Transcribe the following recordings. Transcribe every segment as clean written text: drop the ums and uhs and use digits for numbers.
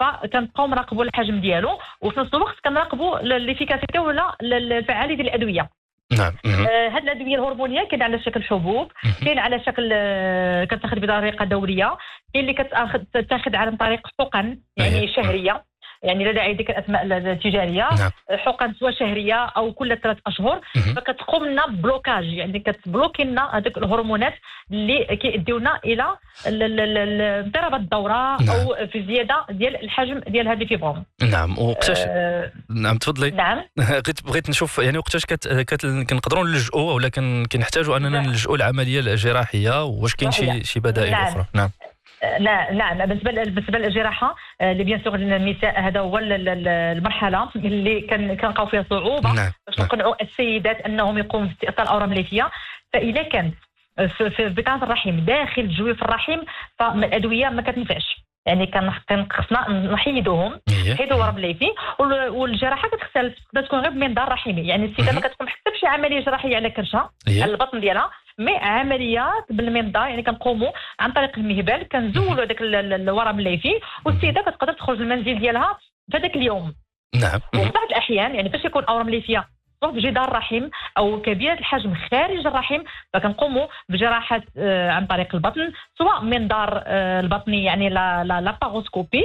فكنبقاو نراقبوا الحجم ديالو، وفي نفس الوقت كنراقبوا ليفيكاسيتي ولا الفعاليه ديال الادويه. نعم. هاد الادويه الهرمونيه كاين على شكل حبوب، كاين على شكل كتاخذ بطريقه دوريه، كاين اللي كتاخذ عن طريق حقن يعني شهريه، يعني لا داعي ذكر الاسماء التجاريه. نعم. حقن سواء شهريه او كل 3 أشهر، فكتقوم لنا بلوكاج، يعني كتبلوكي لنا هذوك الهرمونات اللي كيديونا الى اضطراب الدوره او في زياده ديال الحجم ديال هذه الفيبروم. نعم. وقتاش نعم تفضلي. نعم. بغيت نشوف يعني وقتاش كنقدروا نلجؤوا ولا كنحتاجوا اننا نلجؤوا العمليه الجراحيه، واش كاين شي بدائل اخرى؟ نعم. نعم. بالنسبه للجراحه اللي بيان سور النساء، هذا هو المرحله اللي كنلقاو فيها صعوبه باش نقنعوا السيدات انهم يقوموا باستئصال الاورام الليفيه. فاذا كانت في بطانه الرحم داخل جويف الرحم فالادويه ما كتنفعش، يعني خصنا نحيدوهم، نحيدوا الورم الليفي. والجراحه كتختلف، تقدر تكون غير بمنظار رحمي، يعني السيده ما كتقوم حتى بشي عمليه جراحيه على كرشها على البطن ديالها، مي عمليات بالمنظار، يعني كنقوموا عن طريق المهبل كنزولوا داك الورم الليفي، والسيده كتقدر تخرج للمنزل ديالها في هذاك اليوم. نعم. وفي بعض الاحيان يعني باش يكون اورام ليفيه في جدار الرحم او كبيره الحجم خارج الرحم، فكنقوموا بجراحات عن طريق البطن، سواء منظار البطني يعني لا باغوسكوبي،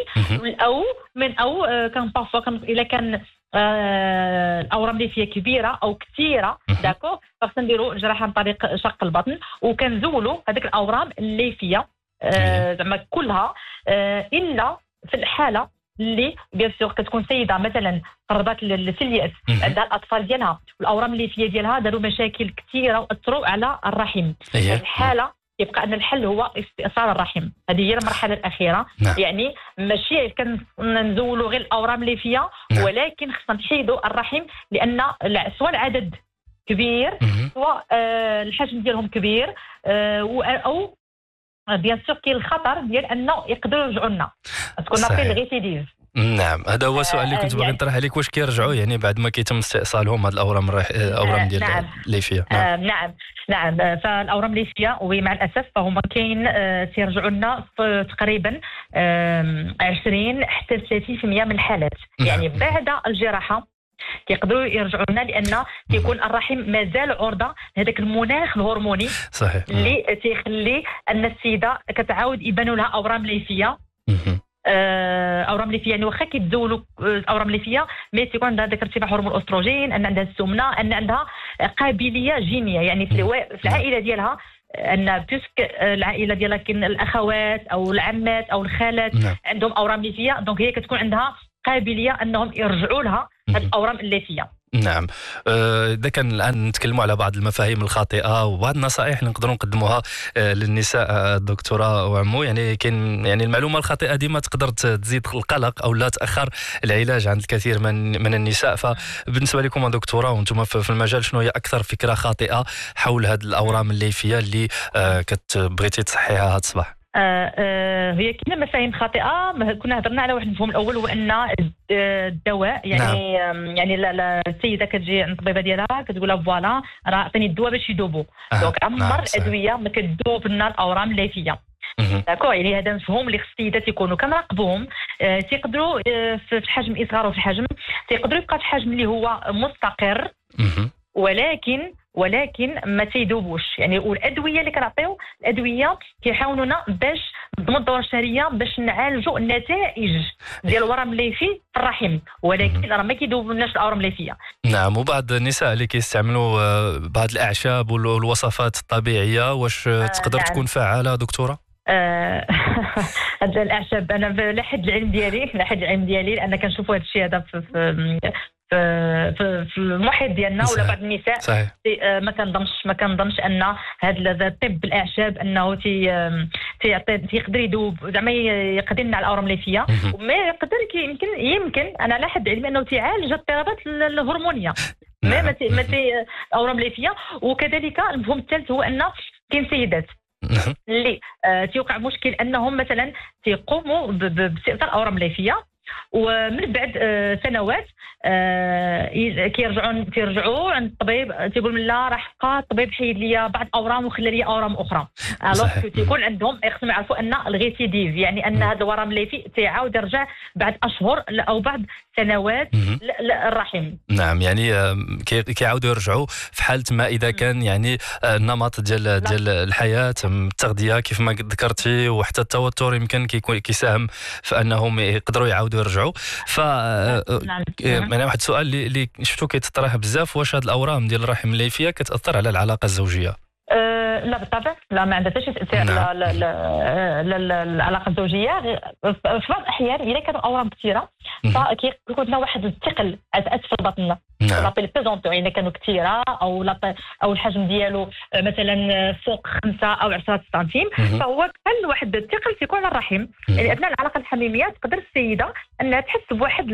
او كان بارفوا الا كان الاورام الليفيه كبيره او كثيره داكو، فخصنا نديروا جراحه عن طريق شق البطن، وكنزولوا هذيك الاورام الليفيه زعما كلها، الا في الحاله اللي بيان سور كتكون سيده مثلا قربت للياس، عندها الاطفال ديالها والاورام الليفيه ديالها داروا مشاكل كثيره واثروا على الرحم. هذه الحاله يبقى ان الحل هو استئصال الرحم، هذه هي المرحله الاخيره. يعني ماشي كنزولوا غير الاورام الليفيه، ولكن خصنا نحيدوا الرحم، لان سواء العدد كبير سواء الحجم ديالهم كبير، او بيان سور كاين الخطر ديال انه يقدروا يرجعوا لنا، تكون نابيل الريسيديف. نعم. هذا هو السؤال اللي كنت باغي نطرح عليك، واش كيرجعوا يعني بعد ما كيتم استئصالهم هاد الاورام ديال الليفيه؟ نعم. فالاورام الليفيه ومع الاسف فهما كاين تيرجعوا لنا تقريبا 20 حتى 30% من الحالات. يعني بعد الجراحه كيقدروا يرجعوا لنا، لان كيكون الرحم مازال عرضه لهذاك المناخ الهرموني صحيح اللي تيخلي ان السيده كتعاود يبانوا لها اورام ليفيه. اورام ليفيه يعني واخا كيتزولوا الاورام ليفيه، مي تيكون عندها ذاك ارتفاع هرمون الاستروجين، ان عندها السمنه، ان عندها قابليه جينيه، يعني في العائله ديالها، ان بيسك العائله ديالها كاين الاخوات او العمات او الخالات عندهم اورام ليفيه، دونك هي كتكون عندها قابليه انهم يرجعوا لها هذه الاورام الليفيه. نعم. إذا كان الآن نتكلموا على بعض المفاهيم الخاطئة وبعض النصائح اللي نقدروا نقدموها للنساء الدكتورة وعمو، يعني كاين يعني المعلومة الخاطئة ديما تقدر تزيد القلق أو لا تأخر العلاج عند الكثير من النساء. فبالنسبة لكم دكتورة وانتم في المجال، شنو هي أكثر فكرة خاطئة حول هذه الأورام الليفية اللي بغيتي تصحيها هذا الصباح؟ هي كاينه مفاهيم خاطئه. كنا هضرنا على واحد المفهوم الاول، هو ان الدواء يعني يعني السيده كتجي عند الطبيبه ديالها كتقول لها فوالا راه عطيني الدواء باش يذوبوا، دونك عمر الادويه ما كتذوب لنا الاورام الليفيه. داكو، يعني هذا مفهوم اللي خص السيدات يكونوا كنراقبوهم. تيقدروا في الحجم اصغار وفي الحجم تيقدروا يبقى في حجم اللي هو مستقر، ولكن ما تيذوبوش. يعني والادويه اللي كنعطيو الادويه كيحاولونا باش نضمن الدوره الشهريه باش نعالجوا النتائج ديال الورم الليفي في الرحم، ولكن راه ما كيذوبوناش الاورام الليفيه. نعم. وبعض النساء اللي كيستعملوا بعض الاعشاب والوصفات الطبيعيه، واش تقدر تكون فعاله دكتوره؟ هاد الاعشاب انا لا حد العلم ديالي لان كنشوفوا هذا الشيء هذا في المحيط ديالنا ولا بعض النساء. ما كنظنش ان هذا الطب بالاعشاب انه تيقدر يذوب زعما يقدر يمنع الاورام الليفيه، وما يقدر يمكن انا لا حد علمي انه تعالج الاضطرابات الهرمونيه ما الاورام الليفيه. وكذلك المفهوم الثالث هو ان كاين سيدات اللي تيوقع مشكل انهم مثلا تيقوموا باستئصال الاورام الليفيه، ومن بعد سنوات كيرجعوا عند الطبيب، تيقول لا راه حقا الطبيب حيد لي بعض الاورام وخلى لي اورام اخرى. الوغ تيكون عندهم خصهم يعرفوا ان الغيسيديف، يعني ان هذا الورم الليفي تيعاود يرجع بعد اشهر او بعد سنوات للرحم. نعم، يعني كيعاودوا يرجعوا في حاله ما اذا كان يعني النمط ديال الحياه، التغذيه كيف ما ذكرتي، وحتى التوتر يمكن كيساهم في انهم يقدروا يعاودوا يرجعوا. ف انا واحد السؤال اللي شفتو كيتطرح بزاف، واش هاد الاورام ديال الرحم الليفيه كتاثر على العلاقه الزوجيه؟ لا بالطبع، لا ما عندها حتى شي تاثير على العلاقه الزوجيه. في بعض الاحيان اذا كانوا الاورام كثيره فكيكون لنا واحد الثقل اسفل البطن، لابيل بيزونتو، اذا كانوا كثيره او الحجم ديالو مثلا فوق 5 أو 10 سنتيم، فهو بحال واحد الثقل تيكون على الرحم. يعني اثناء العلاقه الحميميه تقدر السيده انها تحس بواحد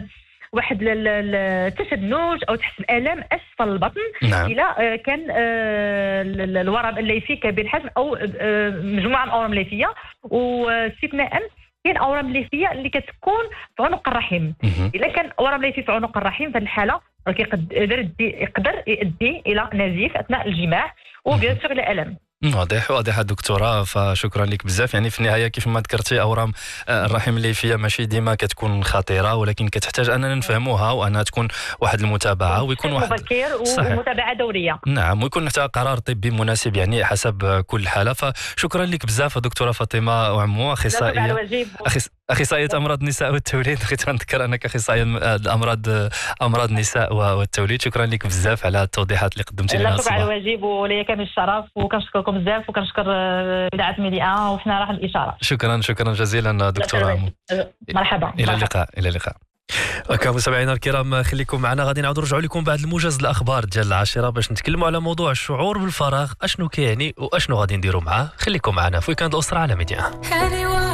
التشنج او تحس بالام اسفل البطن. الى كان الورم الليفي كبير الحجم او مجموعه من الاورام الليفيه، واستثناء كاين اورام ليفيه اللي كتكون في عنق الرحم. الا كان اورام ليفي في عنق الرحم في الحاله يقدر يؤدي الى نزيف اثناء الجماع وبيان سور الى الم. واضح دكتوره، فشكرا لك بزاف. يعني في النهايه كيف ما ذكرتي اورام الرحم الليفيه ماشي ديما كتكون خطيره، ولكن كتحتاج اننا نفهموها وانها تكون واحد المتابعه ويكون واحد مبكر ومتابعه دوريه. نعم، ويكون حتى قرار طبي مناسب يعني حسب كل حاله. فشكرا لك بزاف دكتوره فاطمه وعمو، اخصائيه امراض النساء والتوليد. بغيت نذكر انك اخصائيه امراض النساء والتوليد. شكرا لك بزاف على التوضيحات اللي قدمتي لنا. شكرا على الواجب، ولي كامل الشرف، وكنشكركم بزاف، وكنشكر اذاعه ميديا وحنا راح الاشاره. شكرا جزيلا دكتوره عمو. مرحبا، الى اللقاء. متابعينا الكرام، خليكم معنا، غادي نعاودوا نرجعوا لكم بعد الموجز الاخبار ديال 10 باش نتكلموا على موضوع الشعور بالفراغ، اشنو كيعني واشنو غادي نديروا معاه. خليكم معنا في ويكاند الاسره على ميديا.